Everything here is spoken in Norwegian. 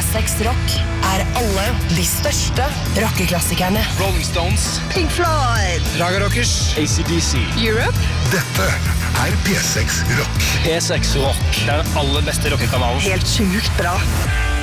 P6 Rock er alle de største rockeklassikerne. Rolling Stones, Pink Floyd, Raga Rockers, AC/DC. Europe. Dette er P6 Rock. P6 Rock, det er den aller beste rockekanalen. Helt sjukt bra.